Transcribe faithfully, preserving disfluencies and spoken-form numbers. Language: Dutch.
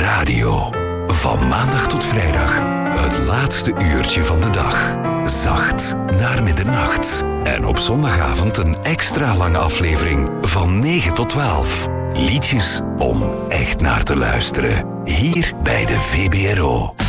Radio. Van maandag tot vrijdag, het laatste uurtje van de dag. Zacht naar middernacht. En op zondagavond een extra lange aflevering van negen tot twaalf. Liedjes om echt naar te luisteren. Hier bij de V B R O.